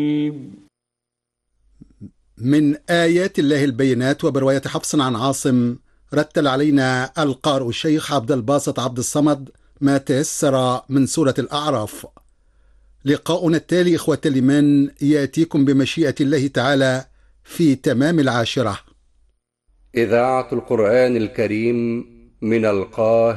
من آيات الله البينات، وبرواية حفص عن عاصم، رتل علينا القارئ الشيخ عبد الباسط عبد الصمد ما تيسر من سورة الأعراف. لقاؤنا التالي إخوة الإيمان يأتيكم بمشيئة الله تعالى في تمام 10. إذاعة القرآن الكريم من القاهرة.